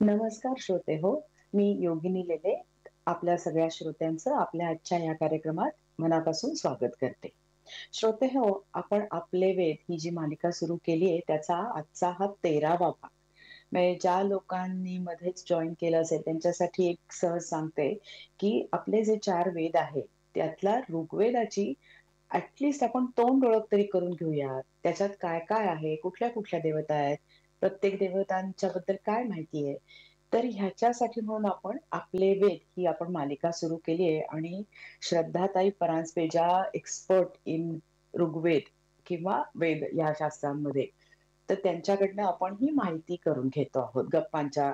नमस्कार श्रोते हो. मी योगिनी लेले आपल्या सगळ्या श्रोत्यांचं आपल्या आजच्या या कार्यक्रमात मनापासून स्वागत करते. श्रोते हो, आपण आपले वेद ही जी मालिका सुरू केली आहे त्याचा आजचा हा 13वा भाग. म्हणजे ज्या लोकांनी मध्येच जॉइन केलं असेल त्यांच्यासाठी एक सहज सांगते, की आपले जे 4 वेद आहेत त्यातला ऋग्वेदाची ॲट आपण तोंड ओळख तरी करून घेऊया. त्याच्यात काय-काय आहे? कुठल्या-कुठल्या देवता आहेत? प्रत्येक देवतांच्या बद्दल काय माहिती आहे? तर ह्याच्यासाठी म्हणून आपण आपले वेद ही आपण मालिका सुरू केली आहे आणि श्रद्धाताई परांजपे ज्या एक्सपर्ट इन ऋग्वेद किंवा वेद या शास्त्रांमध्ये, तर त्यांच्याकडनं आपण ही माहिती करून घेतो आहोत गप्पांच्या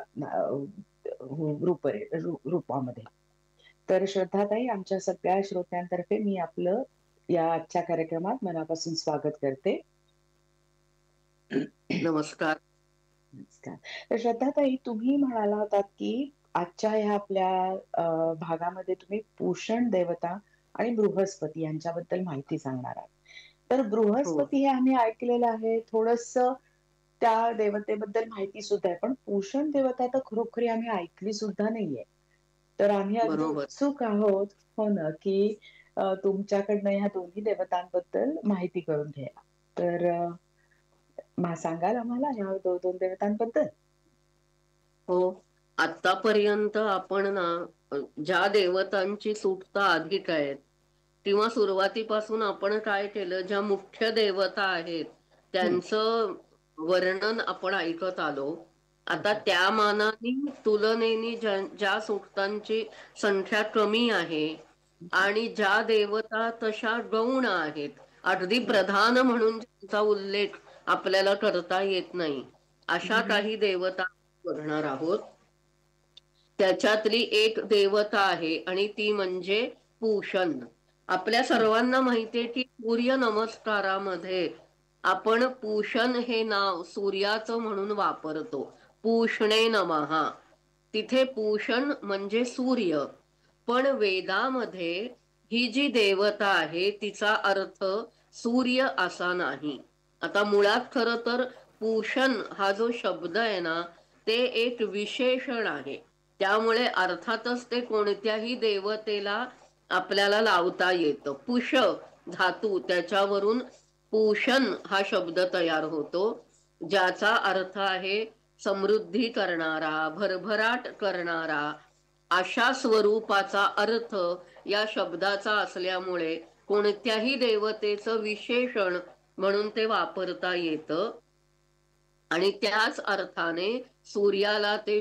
रूपामध्ये. तर श्रद्धाताई, आमच्या सगळ्या श्रोत्यांतर्फे मी आपलं या आजच्या कार्यक्रमात मनापासून स्वागत करते. नमस्कार. नमस्कार. तर श्रद्धाताई, तुम्ही म्हणाला होतात, की आजच्या ह्या आपल्या भागामध्ये तुम्ही पूषण देवता आणि बृहस्पती यांच्याबद्दल माहिती सांगणार आहात. तर हो, बृहस्पती हे आम्ही ऐकलेलं आहे. थोडंसं त्या देवतेबद्दल माहिती सुद्धा आहे. पण पूषण देवता तर खरोखरी आम्ही ऐकली सुद्धा नाहीये. तर आम्ही अगदी बरोबर. उत्सुक आहोत, हो ना, की तुमच्याकडनं ह्या दोन्ही देवतांबद्दल माहिती करून घ्यायला. तर सांगाल आम्हाला ह्या 2 देवतांबद्दल? हो. आतापर्यंत आपण ना ज्या देवतांची सुटका अधिक आहेत किंवा सुरुवातीपासून आपण काय केलं, ज्या मुख्य देवता आहेत हं, त्यांचं वर्णन आपण ऐकत आलो. आता बरोबर. त्या मानाने तुलनेने ज्या सूक्तांची संख्या कमी आहे हं, आणि ज्या देवता तशा गौण आहेत, अगदी हं, प्रधान म्हणून ज्यांचा उल्लेख आपल्याला करता येत नाही, अशा हं, काही देवता बघणार आहोत. त्याच्यातली एक देवता आहे आणि ती म्हणजे पूषण. आपल्या हं, सर्वांना माहितीये की सूर्य नमस्कारामध्ये आपण पूषण हे नाव सूर्याचं म्हणून वापरतो. पूषणे नमः. तिथे पूषण म्हणजे सूर्य. पण वेदामध्ये ही जी देवता आहे तिचा अर्थ सूर्य असा नाही. आता मुळात खरं तर पूषण हा जो शब्द आहे ना, ते एक विशेषण आहे. त्यामुळे अर्थातच ते कोणत्याही देवतेला आपल्याला लावता येतं. पुष धातू त्याच्यावरून पूषण हा शब्द तयार होतो, ज्याचा अर्थ आहे समृद्धी करणारा, भरभराट करणारा. अशा स्वरूपाचा अर्थ या शब्दाचा असल्यामुळे कोणत्याही देवतेचं विशेषण म्हणून ते वापरता येतं आणि त्याच अर्थाने सूर्याला ते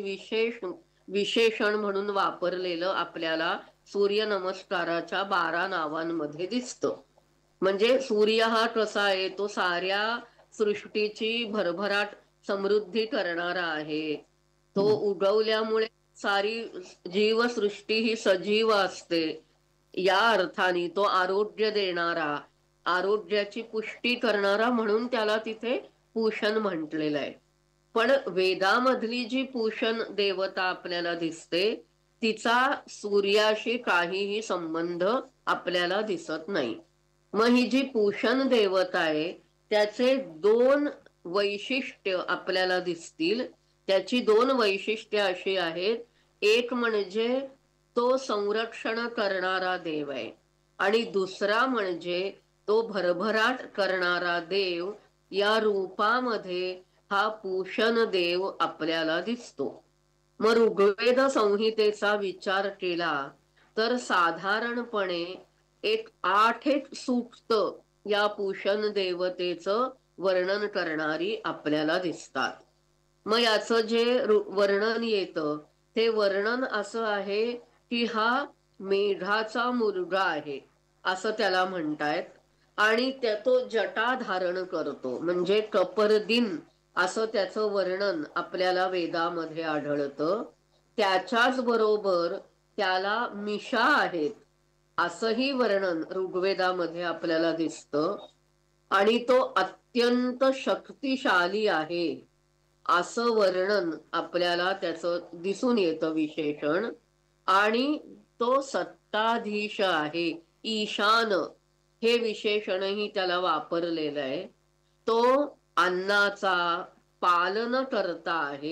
विशेषण म्हणून वापरलेलं आपल्याला सूर्य नमस्काराच्या 12 नावांमध्ये दिसतं. म्हणजे सूर्य हा कसा आहे, तो साऱ्या सृष्टीची भरभराट समृद्धी करणारा आहे. तो हं, उगवल्यामुळे सारी जीवसृष्टी ही सजीव असते. या अर्थाने तो आरोग्य देणारा, आरोग्याची पुष्टी करणारा म्हणून त्याला तिथे पूषण म्हटलेलं आहे. पण वेदामधली जी पूषण देवता आपल्याला दिसते तिचा सूर्याशी काहीही संबंध आपल्याला दिसत नाही. मग ही जी पूषण देवता आहे त्याचे 2 वैशिष्ट्य आपल्याला दिसतील. त्याची 2 वैशिष्ट्य अशी आहेत. एक म्हणजे तो संरक्षण करणारा देव आहे आणि दुसरा म्हणजे तो भरभराट करणारा देव. या रूपामध्ये हा पूषण देव आपल्याला दिसतो. मग ऋग्वेद संहितेचा विचार केला तर साधारणपणे एक 8 सूक्त या पूषण देवतेचं वर्णन करणारी आपल्याला दिसतात. मग याचं जे वर्णन येतं ते वर्णन असं आहे की हा मेघाचा मुलगा आहे असं त्याला म्हणतायत. आणि तो जटा धारण करतो म्हणजे कपरदिन असं त्याचं वर्णन आपल्याला वेदामध्ये आढळतं. त्याच्याच बरोबर त्याला मिशा आहेत असंही वर्णन ऋग्वेदामध्ये आपल्याला दिसतं. आणि तो अत्यंत शक्तिशाली आहे असं वर्णन आपल्याला त्याचं दिसून येतं विशेषण. आणि तो सत्ताधीश आहे, ईशान हे विशेषणही त्याला वापरलेलं आहे. तो अन्नाचा पालन करता आहे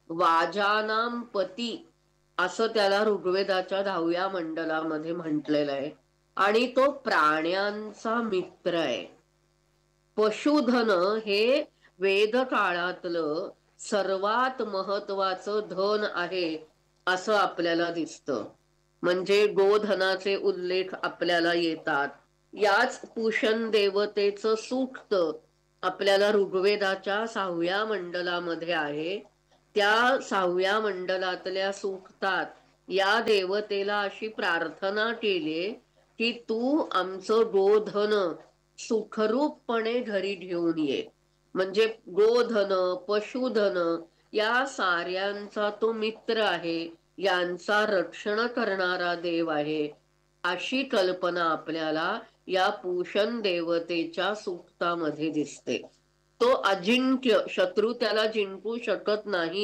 वाजानाम पती असं त्याला ऋग्वेदाच्या 10व्या मंडलामध्ये म्हटलेलं आहे. आणि तो प्राण्यांचा मित्र आहे. पशुधन हे वेद काळातलं सर्वात महत्वाचं धन आहे असं आपल्याला दिसतं. म्हणजे गोधनाचे उल्लेख आपल्याला येतात. याच पुषण देवतेचं सूक्त आपल्याला ऋग्वेदाच्या 6व्या मंडलामध्ये आहे. त्या 6व्या मंडलातल्या सूक्तात या देवतेला अशी प्रार्थना केली की तू आमचं गोधन सुखरूपपणे घरी घेऊन ये. म्हणजे गोधन, पशुधन या साऱ्यांचा तो मित्र आहे, यांचा रक्षण करणारा देव आहे, अशी कल्पना आपल्याला या पूषण देवतेच्या सूक्तामध्ये दिसते. तो अजिंक्य, शत्रू त्याला जिंकू शकत नाही